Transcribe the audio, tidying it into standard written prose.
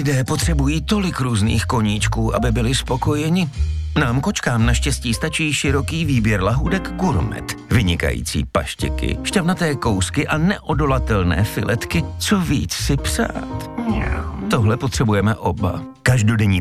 Lidé potřebují tolik různých koníčků, aby byli spokojeni. Nám kočkám naštěstí stačí široký výběr lahůdek Gourmet. Vynikající paštěky, šťavnaté kousky a neodolatelné filetky. Co víc si přát? Tohle potřebujeme oba. Každodenní